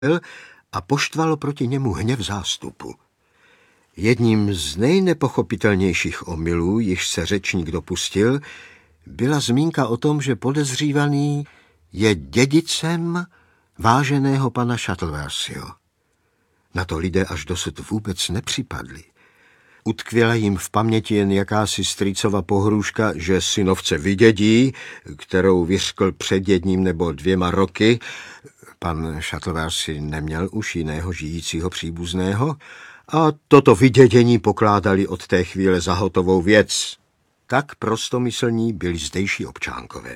a poštvalo proti němu hněv zástupu. Jedním z nejnepochopitelnějších omylů, již se řečník dopustil, byla zmínka o tom, že podezřívaný je dědicem váženého pana Shuttleworthyho. Na to lidé až dosud vůbec nepřipadli. Utkvěla jim v paměti jen jakási strýcova pohrůžka, že synovce vydědí, kterou vyřkl před 1 nebo 2 roky. Pan Shuttleworthy neměl už jiného žijícího příbuzného a toto vydědění pokládali od té chvíle za hotovou věc. Tak prostomyslní byli zdejší občánkové.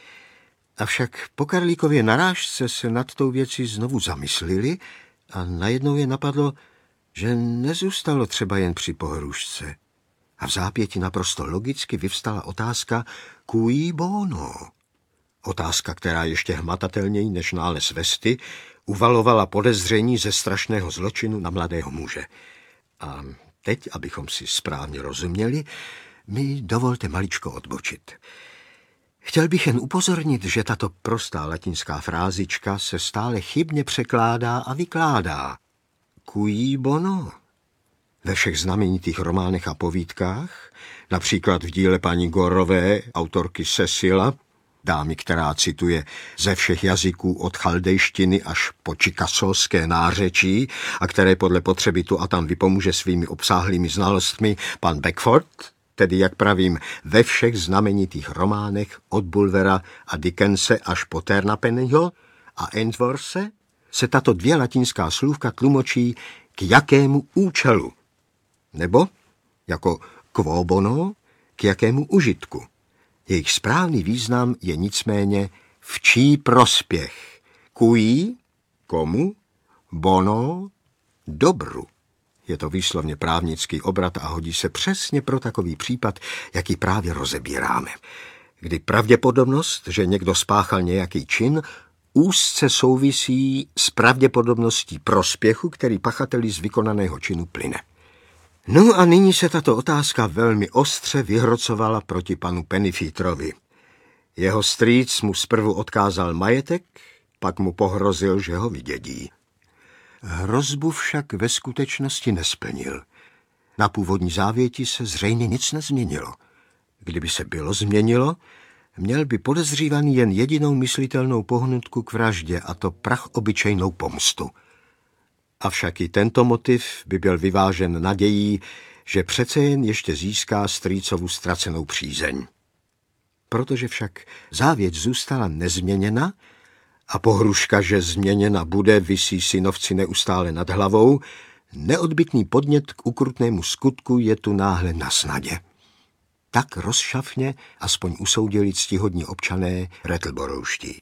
Avšak po Karlíkově narážce se nad tou věcí znovu zamyslili a najednou je napadlo, že nezůstalo třeba jen při pohrůžce. A v zápěti naprosto logicky vyvstala otázka cui bono. Otázka, která ještě hmatatelněji než nález vesty uvalovala podezření ze strašného zločinu na mladého muže. A teď, abychom si správně rozuměli, mi dovolte maličko odbočit. Chtěl bych jen upozornit, že tato prostá latinská frázička se stále chybně překládá a vykládá. Cui bono. Ve všech znamenitých románech a povídkách, například v díle paní Gorové, autorky Cecila, dámy, která cituje ze všech jazyků od chaldejštiny až po čikasolské nářečí a které podle potřeby tu a tam vypomůže svými obsáhlými znalostmi pan Beckford, tedy, jak pravím, ve všech znamenitých románech od Bulwera a Dickense až po Turnapennyho a Ainsworthe, se tato 2 latinská slůvka tlumočí k jakému účelu, nebo jako quo bono, k jakému užitku. Jejich správný význam je nicméně v čí prospěch. Cui, komu, bono, dobru. Je to výslovně právnický obrat a hodí se přesně pro takový případ, jaký právě rozebíráme. Kdy pravděpodobnost, že někdo spáchal nějaký čin, úzce souvisí s pravděpodobností prospěchu, který pachateli z vykonaného činu plyne. No a nyní se tato otázka velmi ostře vyhrocovala proti panu Pennyfeatherovi. Jeho strýc mu zprvu odkázal majetek, pak mu pohrozil, že ho vydědí. Hrozbu však ve skutečnosti nesplnil. Na původní závěti se zřejmě nic nezměnilo. Kdyby se bylo změnilo, měl by podezřívaný jen jedinou myslitelnou pohnutku k vraždě, a to prachobyčejnou pomstu. Avšak i tento motiv by byl vyvážen nadějí, že přece jen ještě získá strýcovu ztracenou přízeň. Protože však závěť zůstala nezměněna a pohruška, že změněna bude, visí synovci neustále nad hlavou, neodbytný podnět k ukrutnému skutku je tu náhle na snadě. Tak rozšafně aspoň usoudili ctihodní občané Rattleborowští.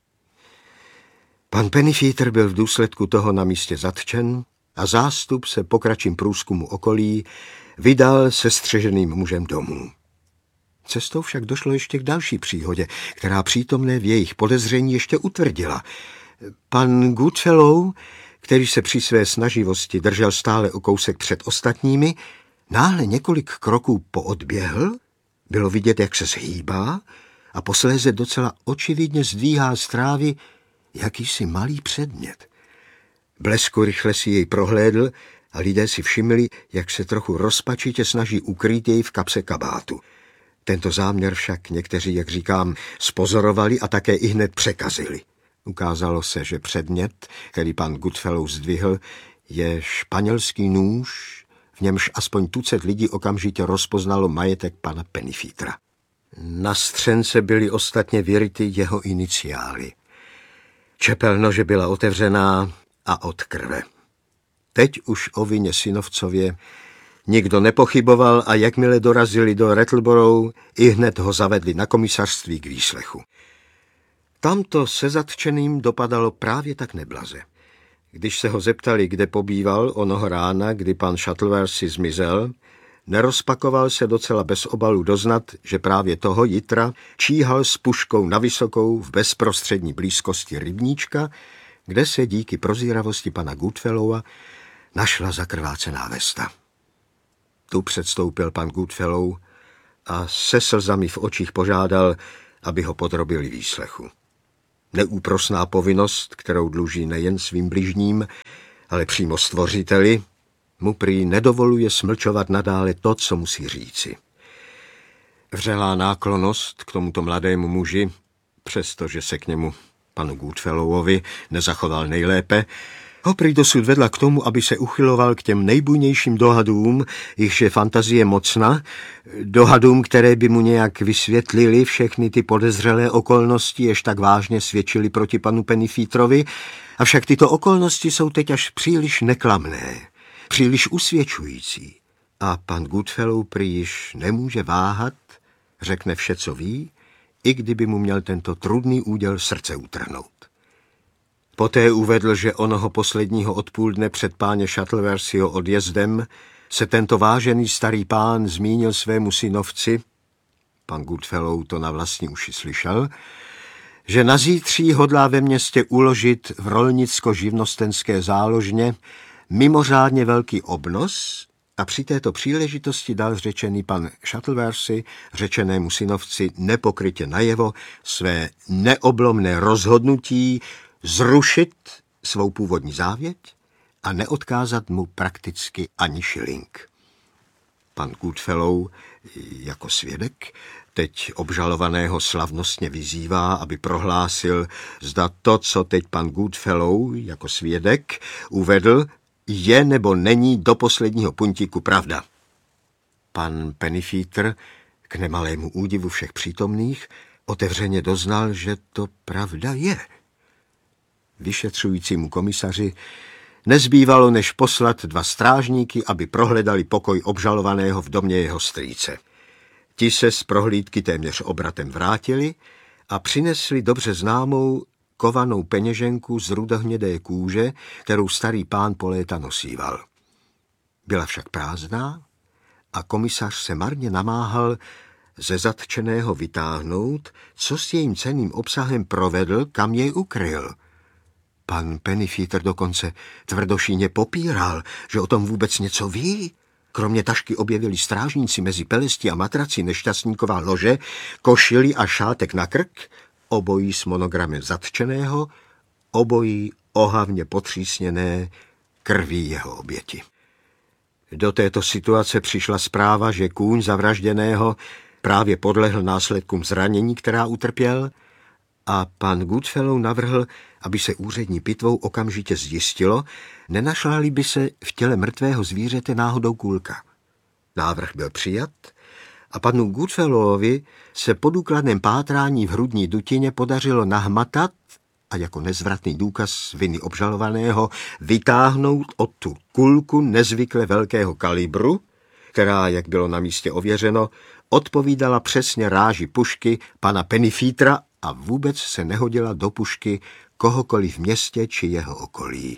Pan Pennyfeather byl v důsledku toho na místě zatčen a zástup se po kratším průzkumu okolí vydal se střeženým mužem domů. Cestou však došlo ještě k další příhodě, která přítomné v jejich podezření ještě utvrdila. Pan Goodfellow, který se při své snaživosti držel stále o kousek před ostatními, náhle několik kroků poodběhl, bylo vidět, jak se zhýbá a posléze docela očividně zdvíhá z trávy jakýsi malý předmět. Blesku rychle si jej prohlédl a lidé si všimli, jak se trochu rozpačitě snaží ukrýt jej v kapse kabátu. Tento záměr však někteří, jak říkám, spozorovali a také ihned překazili. Ukázalo se, že předmět, který pan Goodfellow zdvihl, je španělský nůž, v němž aspoň tucet lidí okamžitě rozpoznalo majetek pana Pennyfeathera. Na střence byly ostatně vyryty jeho iniciály. Čepel nože byla otevřená a od krve. Teď už o vině synovcově nikdo nepochyboval a jakmile dorazili do Rattleborough, ihned ho zavedli na komisařství k výslechu. Tamto se zatčeným dopadalo právě tak neblaze. Když se ho zeptali, kde pobýval onoho rána, kdy pan Shuttleworthy zmizel, nerozpakoval se docela bez obalu doznat, že právě toho jitra číhal s puškou na vysokou v bezprostřední blízkosti rybníčka, kde se díky prozíravosti pana Goodfellowa našla zakrvácená vesta. Tu předstoupil pan Goodfellow a se slzami v očích požádal, aby ho podrobili výslechu. Neúprosná povinnost, kterou dluží nejen svým bližním, ale přímo stvořiteli, mu prý nedovoluje smlčovat nadále to, co musí říci. Vřelá náklonnost k tomuto mladému muži, přestože se k němu, panu Goodfellowovi, nezachoval nejlépe, ho prý dosud vedla k tomu, aby se uchyloval k těm nejbujnějším dohadům, jichž je fantazie mocna, dohadům, které by mu nějak vysvětlili všechny ty podezřelé okolnosti, jež tak vážně svědčily proti panu Pennyfeatherovi, avšak tyto okolnosti jsou teď až příliš neklamné, příliš usvědčující. A pan Goodfellow prý již nemůže váhat, řekne vše, co ví, i kdyby mu měl tento trudný úděl srdce utrhnout. Poté uvedl, že onoho posledního odpoledne před páně Shuttleworthyho odjezdem se tento vážený starý pán zmínil svému synovci, pan Goodfellow to na vlastní uši slyšel, že na zítří hodlá ve městě uložit v rolnicko-živnostenské záložně mimořádně velký obnos a při této příležitosti dal řečený pan Shuttleworthy řečenému synovci nepokrytě najevo své neoblomné rozhodnutí zrušit svou původní závěť a neodkázat mu prakticky ani šiling. Pan Goodfellow jako svědek teď obžalovaného slavnostně vyzývá, aby prohlásil, zda to, co teď pan Goodfellow jako svědek uvedl, je nebo není do posledního puntíku pravda. Pan Pennyfeather, k nemalému údivu všech přítomných, otevřeně doznal, že to pravda je. Vyšetřujícímu komisaři nezbývalo, než poslat 2 strážníky, aby prohledali pokoj obžalovaného v domě jeho strýce. Ti se z prohlídky téměř obratem vrátili a přinesli dobře známou kovanou peněženku z rudohnědé kůže, kterou starý pán po léta nosíval. Byla však prázdná a komisař se marně namáhal ze zatčeného vytáhnout, co s jejím cenným obsahem provedl, kam jej ukryl. Pan Pennyfeather dokonce tvrdošíně popíral, že o tom vůbec něco ví. Kromě tašky objevili strážníci mezi pelesti a matraci nešťastníková lože, košili a šátek na krk, obojí s monogramem zatčeného, obojí ohavně potřísněné krví jeho oběti. Do této situace přišla zpráva, že kůň zavražděného právě podlehl následkům zranění, která utrpěl, a pan Goodfellow navrhl, aby se úřední pitvou okamžitě zjistilo, nenašla-li by se v těle mrtvého zvířete náhodou kulka. Návrh byl přijat a panu Goodfellowovi se po důkladném pátrání v hrudní dutině podařilo nahmatat a jako nezvratný důkaz viny obžalovaného vytáhnout odtud kulku nezvykle velkého kalibru, která, jak bylo na místě ověřeno, odpovídala přesně ráži pušky pana Pennyfeathera a vůbec se nehodila do pušky kohokoliv v městě či jeho okolí.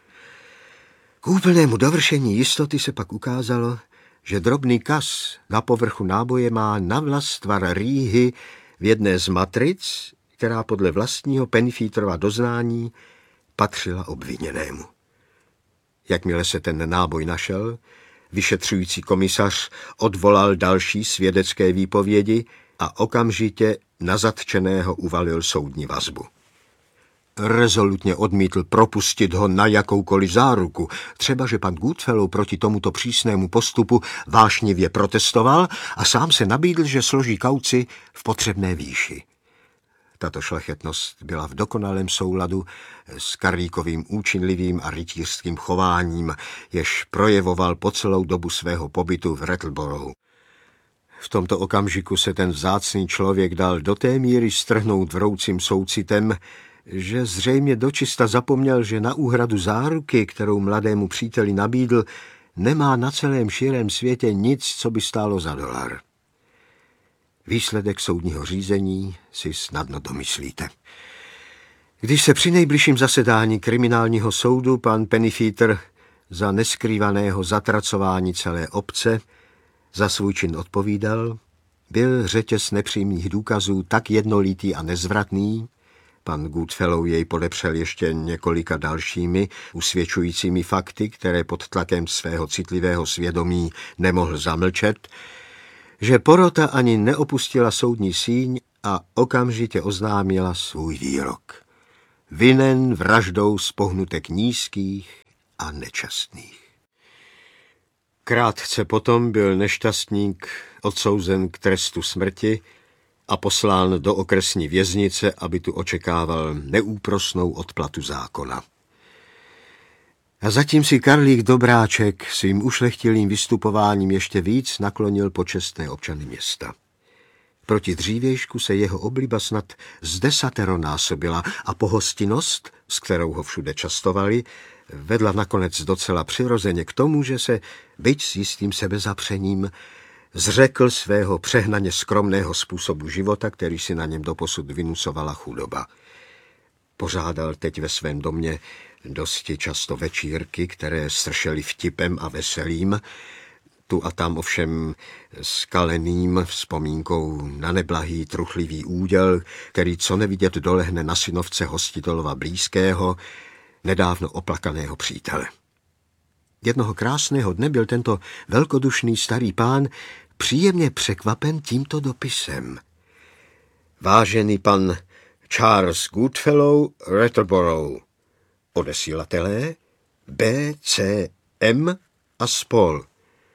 K úplnému dovršení jistoty se pak ukázalo, že drobný kas na povrchu náboje má navlast tvar rýhy v jedné z matric, která podle vlastního Pennyfeatherova doznání patřila obviněnému. Jakmile se ten náboj našel, vyšetřující komisař odvolal další svědecké výpovědi a okamžitě na zatčeného uvalil soudní vazbu. Rezolutně odmítl propustit ho na jakoukoliv záruku, třeba že pan Goodfellow proti tomuto přísnému postupu vášnivě protestoval a sám se nabídl, že složí kauci v potřebné výši. Tato šlechetnost byla v dokonalém souladu s Karlíkovým účinlivým a rytířským chováním, jež projevoval po celou dobu svého pobytu v Rattleborough. V tomto okamžiku se ten vzácný člověk dal do té míry strhnout vroucím soucitem, že zřejmě dočista zapomněl, že na úhradu záruky, kterou mladému příteli nabídl, nemá na celém širém světě nic, co by stálo za $1. Výsledek soudního řízení si snadno domyslíte. Když se při nejbližším zasedání kriminálního soudu pan Pennyfeather za neskrývaného zatracování celé obce za svůj čin odpovídal, byl řetěz nepřímých důkazů tak jednolitý a nezvratný, pan Goodfellow jej podepřel ještě několika dalšími usvědčujícími fakty, které pod tlakem svého citlivého svědomí nemohl zamlčet, že porota ani neopustila soudní síň a okamžitě oznámila svůj výrok. vinen vraždou spohnutek nízkých a nečastných. Krátce potom byl nešťastník odsouzen k trestu smrti a poslán do okresní věznice, aby tu očekával neúprosnou odplatu zákona. A zatím si Karlík Dobráček svým ušlechtilým vystupováním ještě víc naklonil počestné občany města. Proti dřívějšku se jeho obliba snad zdesateronásobila a pohostinnost, s kterou ho všude častovali, vedla nakonec docela přirozeně k tomu, že se, byť s jistým sebezapřením, zřekl svého přehnaně skromného způsobu života, který si na něm doposud vynucovala chudoba. Pořádal teď ve svém domě dosti často večírky, které stršely vtipem a veselím, tu a tam ovšem skaleným vzpomínkou na neblahý truchlivý úděl, který co nevidět dolehne na synovce hostitelova blízkého, nedávno oplakaného přítele. Jednoho krásného dne byl tento velkodušný starý pán příjemně překvapen tímto dopisem. Vážený pan Charles Goodfellow Rattleborough, odesílatelé B, C, M a spol.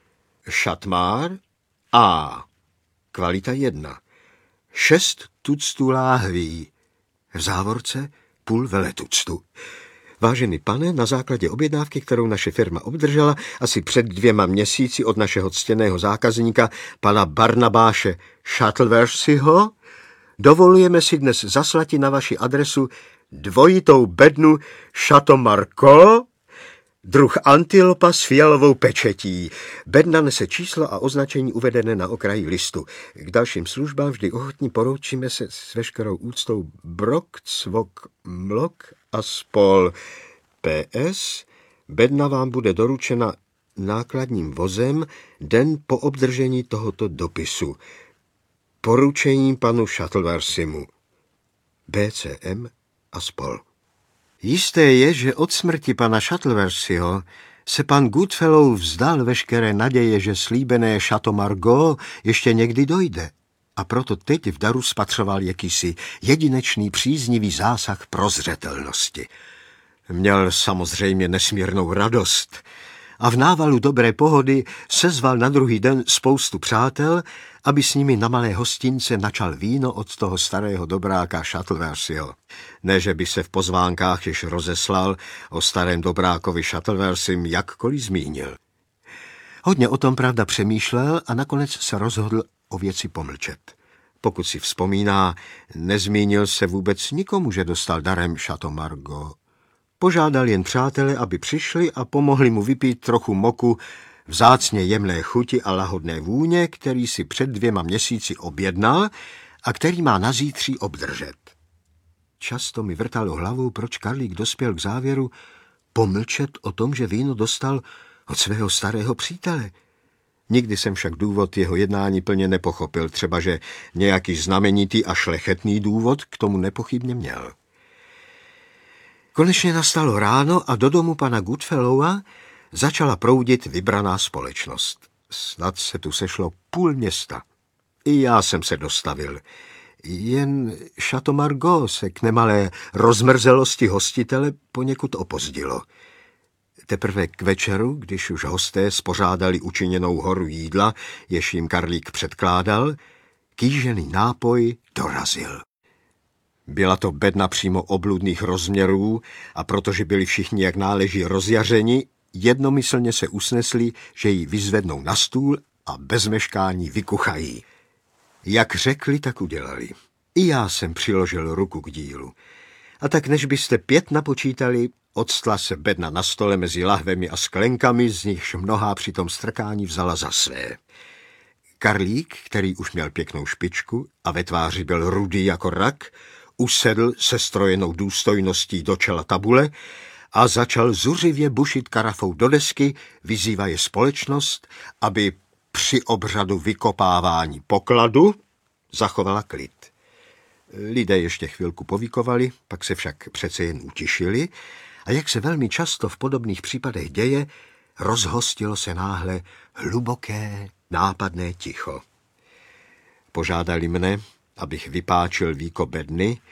Šatmár A. Kvalita 1. 6 tuctů láhví. V závorce půl veletuctu. Vážený pane, na základě objednávky, kterou naše firma obdržela asi před 2 měsíci od našeho ctěného zákazníka, pana Barnabáše Shuttleworthyho, dovolujeme si dnes zaslati na vaši adresu 2 bednu Chateau Margaux, druh antilopa s fialovou pečetí. Bedna nese číslo a označení uvedené na okraji listu. K dalším službám vždy ochotní poroučíme se s veškerou úctou Brok, Cvok, Mlok a spol. PS. Bedna vám bude doručena nákladním vozem den po obdržení tohoto dopisu. Poručením panu Shuttleworthymu. BCM a spol. Jisté je, že od smrti pana Shuttleworthyho se pan Goodfellow vzdal veškeré naděje, že slíbené Chateau Margaux ještě někdy dojde. A proto teď v daru spatřoval jakýsi jedinečný příznivý zásah prozřetelnosti. Měl samozřejmě nesmírnou radost a v návalu dobré pohody sezval na druhý den spoustu přátel, aby s nimi na malé hostince načal víno od toho starého dobráka Shuttleworthyho. Ne, že by se v pozvánkách, jež rozeslal, o starém dobrákovi Shuttleworthym jakkoliv zmínil. Hodně o tom pravda přemýšlel a nakonec se rozhodl o věci pomlčet. Pokud si vzpomíná, nezmínil se vůbec nikomu, že dostal darem Chateau Margaux. Požádal jen přátele, aby přišli a pomohli mu vypít trochu moku vzácně jemné chuti a lahodné vůně, který si před 2 měsíci objednal a který má na zítří obdržet. Často mi vrtalo hlavou, proč Karlík dospěl k závěru pomlčet o tom, že víno dostal od svého starého přítele. Nikdy jsem však důvod jeho jednání plně nepochopil, třeba že nějaký znamenitý a šlechetný důvod k tomu nepochybně měl. Konečně nastalo ráno a do domu pana Goodfellowa začala proudit vybraná společnost. Snad se tu sešlo půl města. I já jsem se dostavil. Jen Chateau Margaux se k nemalé rozmrzelosti hostitele poněkud opozdilo. Teprve k večeru, když už hosté spořádali učiněnou horu jídla, jež jim Karlík předkládal, kýžený nápoj dorazil. Byla to bedna přímo obludných rozměrů a protože byli všichni jak náleží rozjařeni, jednomyslně se usnesli, že ji vyzvednou na stůl a bez meškání vykuchají. Jak řekli, tak udělali. I já jsem přiložil ruku k dílu. A tak než byste 5 napočítali, odstla se bedna na stole mezi lahvemi a sklenkami, z nichž mnohá při tom strkání vzala za své. Karlík, který už měl pěknou špičku a ve tváři byl rudý jako rak, usedl se strojenou důstojností do čela tabule a začal zuřivě bušit karafou do desky, vyzývaje společnost, aby při obřadu vykopávání pokladu zachovala klid. Lidé ještě chvilku povykovali, pak se však přece jen utišili a jak se velmi často v podobných případech děje, rozhostilo se náhle hluboké, nápadné ticho. Požádali mne, abych vypáčil víko bedny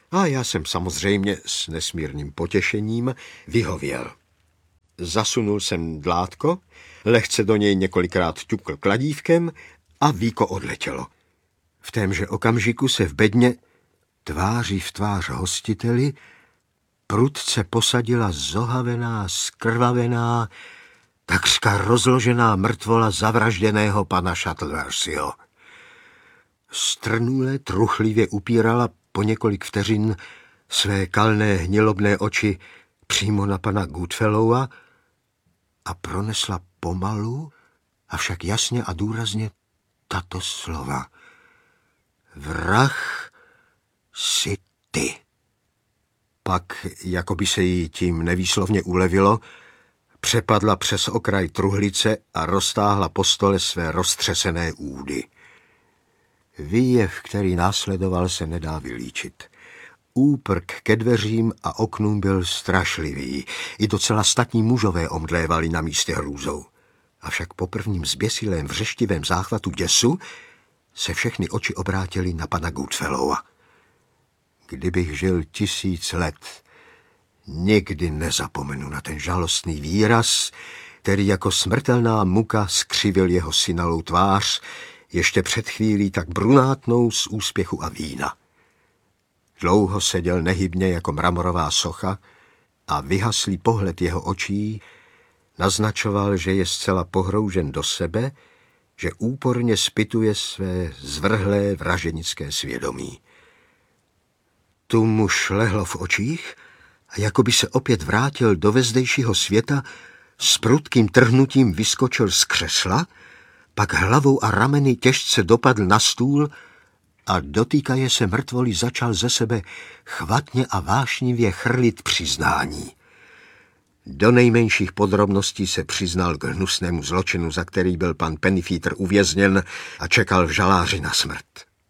A já jsem samozřejmě s nesmírným potěšením vyhověl. Zasunul jsem dlátko, lehce do něj několikrát ťukl kladívkem a víko odletělo. V témže okamžiku se v bedně, tváří v tvář hostiteli, prudce posadila zohavená, skrvavená, takřka rozložená mrtvola zavražděného pana Shuttleworthyho. Strnule, truchlivě upírala po několik vteřin své kalné, hnilobné oči přímo na pana Goodfellowa a pronesla pomalu, avšak jasně a důrazně tato slova. Vrah si ty. Pak, jako by se jí tím nevýslovně ulevilo, přepadla přes okraj truhlice a roztáhla po stole své roztřesené údy. Výjev, který následoval, se nedá vylíčit. Úprk ke dveřím a oknům byl strašlivý. I docela statní mužové omdlévali na místě hrůzou. Avšak po prvním zběsilém vřeštivém záchvatu děsu se všechny oči obrátily na pana Goodfellowa. Kdybych žil 1000 let, nikdy nezapomenu na ten žalostný výraz, který jako smrtelná muka skřivil jeho synalou tvář, ještě před chvílí tak brunátnou z úspěchu a vína. Dlouho seděl nehybně jako mramorová socha a vyhaslý pohled jeho očí naznačoval, že je zcela pohroužen do sebe, že úporně zpytuje své zvrhlé vražednické svědomí. Tu mu šlehlo v očích a jako by se opět vrátil do vezdejšího světa, s prudkým trhnutím vyskočil z křesla, pak hlavou a rameny těžce dopadl na stůl a dotýkaje se mrtvoly začal ze sebe chvatně a vášnivě chrlit přiznání. Do nejmenších podrobností se přiznal k hnusnému zločinu, za který byl pan Pennyfeather uvězněn a čekal v žaláři na smrt.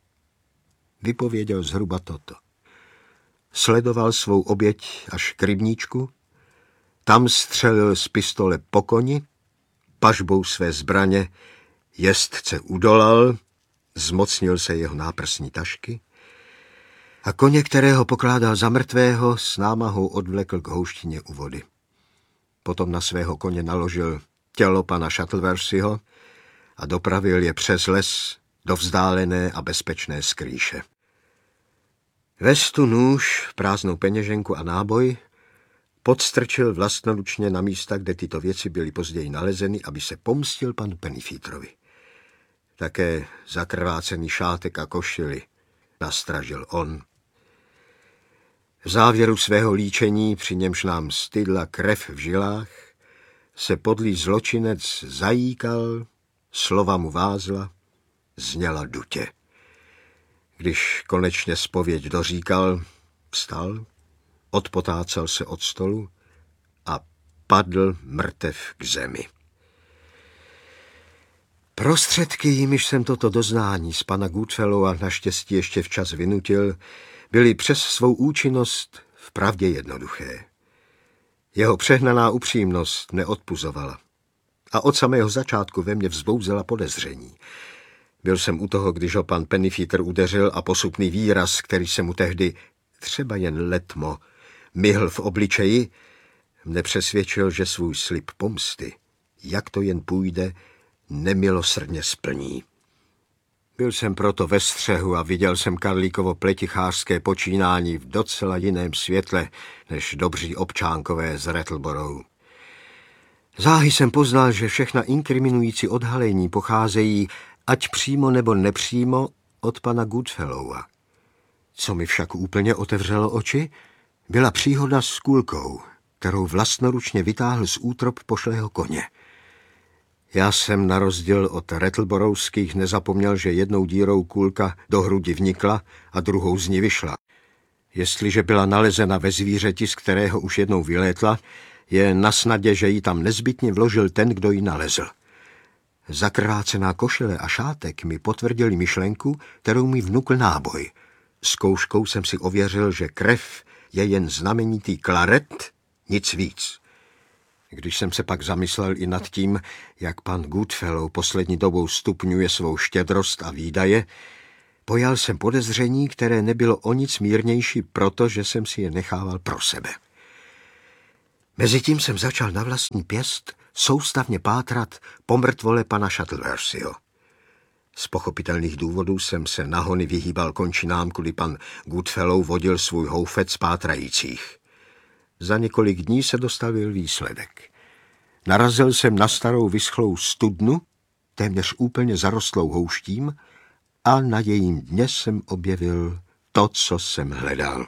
Vypověděl zhruba toto. Sledoval svou oběť až k rybníčku, tam střelil z pistole po koni, pažbou své zbraně jezdce udolal, zmocnil se jeho náprsní tašky a koně, kterého pokládal za mrtvého, s námahou odvlekl k houštině u vody. Potom na svého koně naložil tělo pana Shuttleworthyho a dopravil je přes les do vzdálené a bezpečné skrýše. Vestu, nůž, prázdnou peněženku a náboj podstrčil vlastnoručně na místa, kde tyto věci byly později nalezeny, aby se pomstil panu Pennyfeatherovi. Také zakrvácený šátek a košili nastražil on. V závěru svého líčení, při němž nám stydla krev v žilách, se podlý zločinec zajíkal, slova mu vázla, zněla dutě. Když konečně zpověď doříkal, vstal, odpotácal se od stolu a padl mrtev k zemi. Prostředky, jimiž jsem toto doznání z pana Goodfellowa naštěstí ještě včas vynutil, byly přes svou účinnost vpravdě jednoduché. Jeho přehnaná upřímnost neodpuzovala a od samého začátku ve mně vzbouzela podezření. Byl jsem u toho, když ho pan Pennyfeather udeřil a posupný výraz, který se mu tehdy, třeba jen letmo, myhl v obličeji, mne přesvědčil, že svůj slib pomsty, jak to jen půjde, nemilosrdně splní. Byl jsem proto ve střehu a viděl jsem Karlíkovo pletichářské počínání v docela jiném světle než dobří občánkové z Rattleborough. Záhy jsem poznal, že všechna inkriminující odhalení pocházejí, ať přímo nebo nepřímo, od pana Goodfellowa. Co mi však úplně otevřelo oči, byla příhoda s kulkou, kterou vlastnoručně vytáhl z útrop pošlého koně. Já jsem na rozdíl od Rattleborowských nezapomněl, že jednou dírou kulka do hrudi vnikla a druhou z ní vyšla. Jestliže byla nalezena ve zvířeti, z kterého už jednou vylétla, je na snadě, že ji tam nezbytně vložil ten, kdo ji nalezl. Zakrvácená košile a šátek mi potvrdili myšlenku, kterou mi vnukl náboj. Zkouškou jsem si ověřil, že krev je jen znamenitý klaret, nic víc. Když jsem se pak zamyslel i nad tím, jak pan Goodfellow poslední dobou stupňuje svou štědrost a výdaje, Pojal jsem podezření, které nebylo o nic mírnější, protože jsem si je nechával pro sebe. Mezitím jsem začal na vlastní pěst soustavně pátrat po mrtvole pana Shuttleworthyho. Z pochopitelných důvodů jsem se nahony vyhýbal končinám, kudy pan Goodfellow vodil svůj houfec pátrajících. Za několik dní se dostavil výsledek. Narazil jsem na starou vyschlou studnu, téměř úplně zarostlou houštím, a na jejím dně jsem objevil to, co jsem hledal.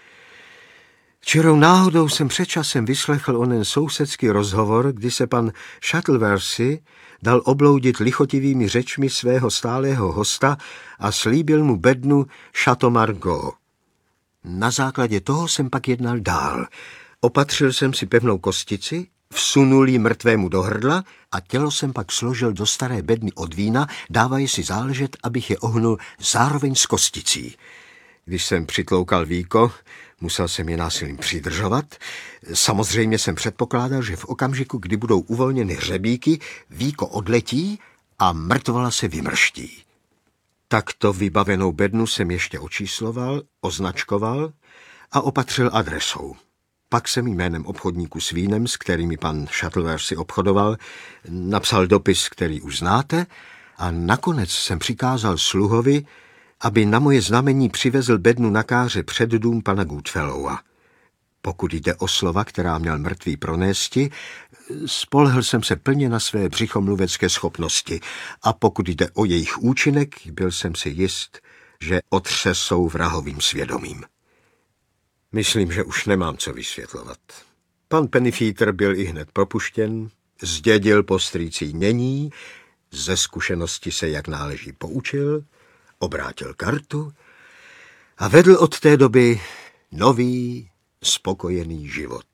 Čirou náhodou jsem před časem vyslechl onen sousedský rozhovor, kdy se pan Shuttleworthy dal obloudit lichotivými řečmi svého stálého hosta a slíbil mu bednu Chateau Margaux. Na základě toho jsem pak jednal dál. Opatřil jsem si pevnou kostici, vsunul ji mrtvému do hrdla a tělo jsem pak složil do staré bedny od vína, dávají si záležet, abych je ohnul zároveň s kosticí. Když jsem přitloukal víko, musel jsem je násilím přidržovat. Samozřejmě jsem předpokládal, že v okamžiku, kdy budou uvolněny hřebíky, víko odletí a mrtvola se vymrští. Takto vybavenou bednu jsem ještě očísloval, označkoval a opatřil adresou. Pak jsem jménem obchodníku s vínem, s kterými pan Shuttleworthy obchodoval, napsal dopis, který už znáte, a nakonec jsem přikázal sluhovi, aby na moje znamení přivezl bednu na káře před dům pana Goodfellowa. Pokud jde o slova, která měl mrtvý pronésti, spolehl jsem se plně na své břichomluvecké schopnosti a pokud jde o jejich účinek, byl jsem si jist, že otřesou vrahovým svědomím. Myslím, že už nemám co vysvětlovat. Pan Pennyfeather byl ihned propuštěn, zdědil po strýci jmění, ze zkušenosti se jak náleží poučil, obrátil kartu a vedl od té doby nový, spokojený život.